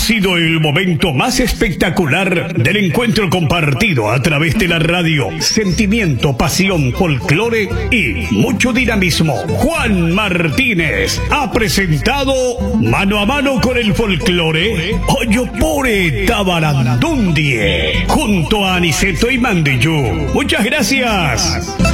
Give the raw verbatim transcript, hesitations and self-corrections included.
sido el momento más espectacular del encuentro compartido a través de la radio. Sentimiento, pasión, folclore y mucho dinamismo. Juan Martínez ha presentado Mano a Mano con el Folclore, Oyopore Tabarandundie, junto a Aniceto y Mandiyú. Muchas gracias.